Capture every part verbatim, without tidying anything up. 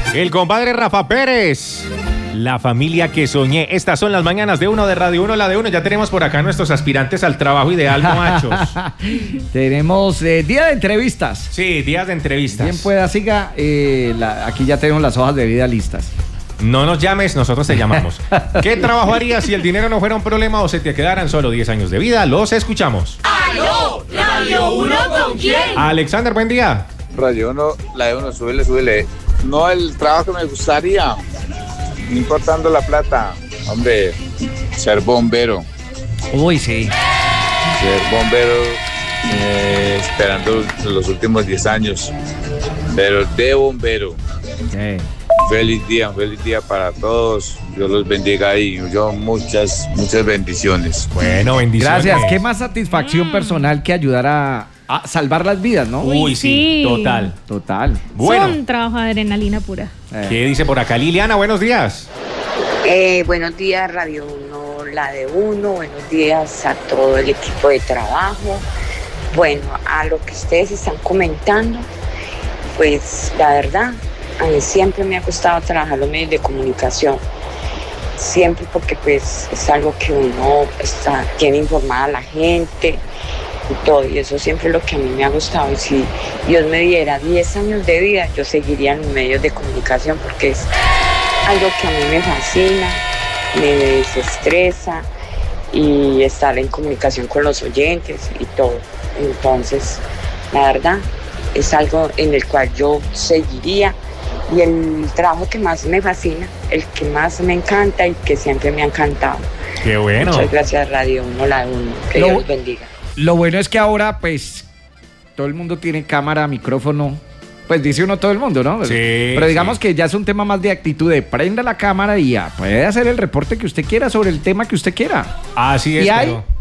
El compadre Rafa Pérez. La familia que soñé. Estas son las mañanas de Uno de Radio Uno, la de Uno. Ya tenemos por acá nuestros aspirantes al trabajo ideal, muchachos. Tenemos eh, día de entrevistas. Sí, días de entrevistas. Bien pueda, siga. Eh, la, aquí ya tenemos las hojas de vida listas. No nos llames, nosotros te llamamos. ¿Qué trabajo harías si el dinero no fuera un problema o se te quedaran solo diez años de vida? Los escuchamos. ¡Aló! ¿Radio Uno con quién? Alexander, buen día. Radio Uno, la de Uno, súbele, súbele. No el trabajo que me gustaría, no importando la plata. Hombre, ser bombero. Uy, sí. Ser bombero, eh, esperando los últimos diez años. Pero de bombero. Sí. Feliz día, feliz día para todos. Dios los bendiga y yo muchas, muchas bendiciones. Bueno, bendiciones. Gracias. Qué más satisfacción mm. personal que ayudar a, a salvar las vidas, ¿no? Uy, Uy sí, sí, total. Total. Bueno. Son trabajo de adrenalina pura. Eh. ¿Qué dice por acá Liliana? Buenos días. Eh, buenos días, Radio Uno, la de Uno. Buenos días a todo el equipo de trabajo. Bueno, a lo que ustedes están comentando, pues la verdad, a mí siempre me ha costado trabajar los medios de comunicación, siempre porque pues es algo que uno está, tiene informada a la gente y todo, y eso siempre es lo que a mí me ha gustado. Y si Dios me diera diez años de vida, yo seguiría en los medios de comunicación porque es algo que a mí me fascina, me desestresa y estar en comunicación con los oyentes y todo. Entonces, la verdad, es algo en el cual yo seguiría. Y el trabajo que más me fascina, el que más me encanta y que siempre me ha encantado. ¡Qué bueno! Muchas gracias, Radio Uno, la Uno. Que lo, Dios los bendiga. Lo bueno es que ahora, pues, todo el mundo tiene cámara, micrófono. Pues dice uno todo el mundo, ¿no? Sí. Pero digamos sí. que ya es un tema más de actitud, de prenda la cámara y ya puede hacer el reporte que usted quiera sobre el tema que usted quiera. Así es, y hay pero...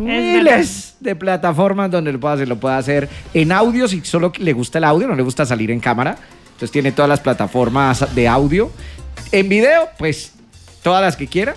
miles de plataformas donde lo puede hacer. Lo puede hacer en audio, si solo le gusta el audio, no le gusta salir en cámara. Entonces tiene todas las plataformas de audio. En video, pues, todas las que quiera.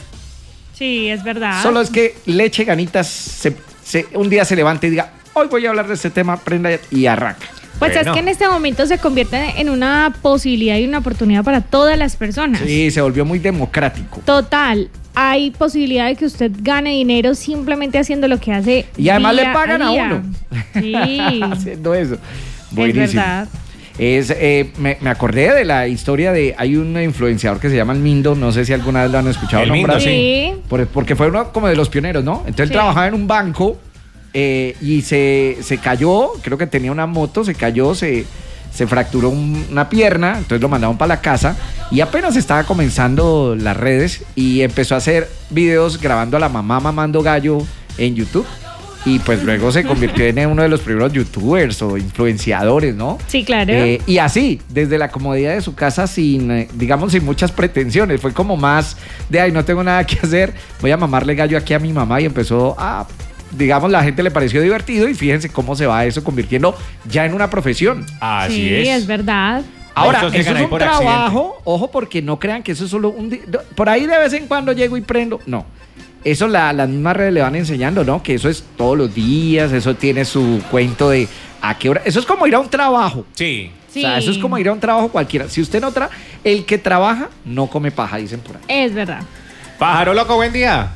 Sí, es verdad. Solo es que le eche ganitas, se, se, un día se levante y diga, hoy voy a hablar de este tema, prenda y arranca. Pues bueno. Es que en este momento se convierte en una posibilidad y una oportunidad para todas las personas. Sí, se volvió muy democrático. Total. Hay posibilidad de que usted gane dinero simplemente haciendo lo que hace. Y además día le pagan a, a uno. Sí. Haciendo eso. Buenísimo. Es verdad. Es, eh, me, me acordé de la historia de, hay un influenciador que se llama el Mindo, no sé si alguna vez lo han escuchado el nombrar. Mindo, sí. Por, porque fue uno como de los pioneros, ¿no? Entonces sí. trabajaba en un banco eh, y se, se cayó, creo que tenía una moto, se cayó, se, se fracturó un, una pierna, entonces lo mandaron para la casa y apenas estaba comenzando las redes y empezó a hacer videos grabando a la mamá mamando gallo en YouTube. Y pues luego se convirtió en uno de los primeros youtubers o influenciadores, ¿no? Sí, claro. Eh, y así, desde la comodidad de su casa, sin, eh, digamos, sin muchas pretensiones. Fue como más de, ay, no tengo nada que hacer, voy a mamarle gallo aquí a mi mamá. Y empezó a, digamos, la gente le pareció divertido. Y fíjense cómo se va eso convirtiendo ya en una profesión. Así sí, es. es verdad. Ahora, Muchos eso es un por trabajo, accidente. ojo, porque no crean que eso es solo un día. Por ahí de vez en cuando llego y prendo. No. Eso la, las mismas redes le van enseñando, ¿no? Que eso es todos los días, eso tiene su cuento de a qué hora. Eso es como ir a un trabajo. Sí. Sí. O sea, eso es como ir a un trabajo cualquiera. Si usted no trabaja, el que trabaja no come paja, dicen por ahí. Es verdad. Pájaro Loco, buen día.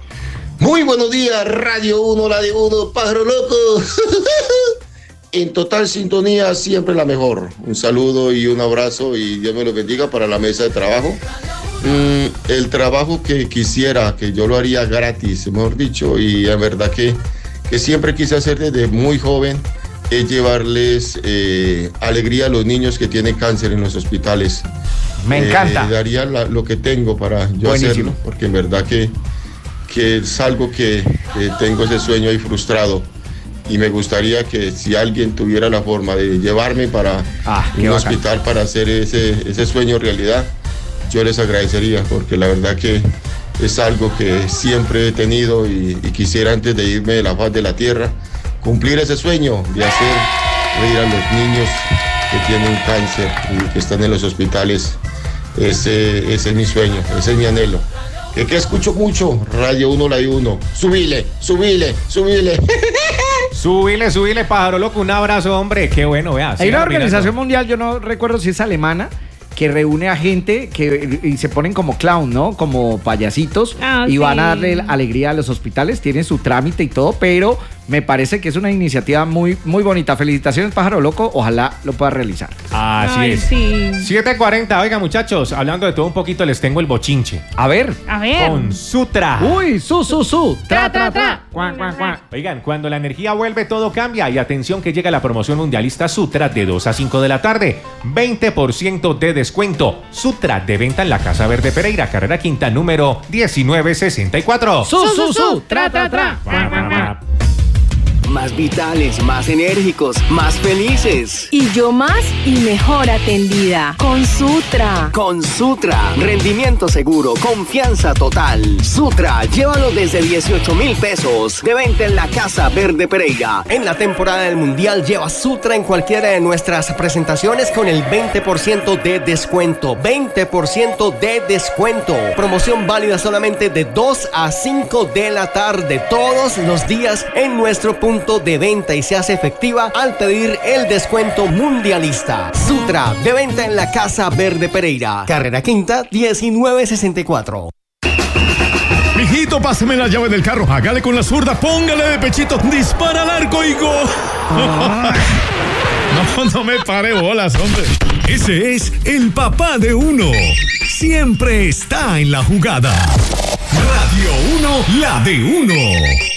Muy buenos días, Radio Uno, la de Uno, Pájaro Loco. En total sintonía, siempre la mejor. Un saludo y un abrazo y Dios me lo bendiga para la mesa de trabajo. Mm, el trabajo que quisiera, que yo lo haría gratis, mejor dicho, y en verdad que, que siempre quise hacer desde muy joven, es llevarles eh, alegría a los niños que tienen cáncer en los hospitales. Me encanta. Eh, daría la, lo que tengo para yo Buenísimo. hacerlo, porque en verdad que, que es algo que, que tengo ese sueño ahí frustrado. Y me gustaría que si alguien tuviera la forma de llevarme para Ah, qué un bacán. hospital para hacer ese, ese sueño realidad, yo les agradecería, porque la verdad que es algo que siempre he tenido y, y quisiera antes de irme de la faz de la tierra, cumplir ese sueño de hacer reír a los niños que tienen cáncer y que están en los hospitales. Ese, ese es mi sueño, ese es mi anhelo. Que, que escucho mucho, Radio Uno, la de Uno. Subile, subile, subile. Subile, subile, Pájaro Loco. Un abrazo, hombre. Qué bueno, veas. Hay una organización mundial, yo no recuerdo si es alemana, que reúne a gente que y se ponen como clown, ¿no? Como payasitos Ah, y sí. van a darle alegría a los hospitales, tienen su trámite y todo, pero me parece que es una iniciativa muy, muy bonita. Felicitaciones, Pájaro Loco, ojalá lo pueda realizar. Así Ay, es. sí. siete cuarenta, oiga muchachos, hablando de todo un poquito, les tengo el bochinche. A ver. A ver. Con Sutra. Uy, su, su, su. Tra, tra, tra. Cuac, cuac, cuac. Oigan, cuando la energía vuelve, todo cambia. Y atención que llega la promoción mundialista Sutra de dos a cinco de la tarde. veinte por ciento de descuento. Sutra de venta en la Casa Verde Pereira, carrera quinta, número diecinueve sesenta y cuatro. Su, su, su. Tra, tra, tra. Guau, guau, guau. Más vitales, más enérgicos, más felices. Y yo más y mejor atendida. Con Sutra. Con Sutra, rendimiento seguro, confianza total. Sutra, llévalo desde dieciocho mil pesos. De venta en la Casa Verde Pereira. En la temporada del Mundial lleva Sutra en cualquiera de nuestras presentaciones con el veinte por ciento de descuento. veinte por ciento de descuento. Promoción válida solamente de dos a cinco de la tarde todos los días en nuestro punto de venta y se hace efectiva al pedir el descuento mundialista. Sutra, de venta en la Casa Verde Pereira. Carrera quinta, diecinueve sesenta y cuatro. Mijito, páseme la llave del carro. Hágale con la zurda, póngale de pechito, dispara al arco y gol. No, no me pare bolas, hombre. Ese es el papá de uno. Siempre está en la jugada. Radio uno, la de uno.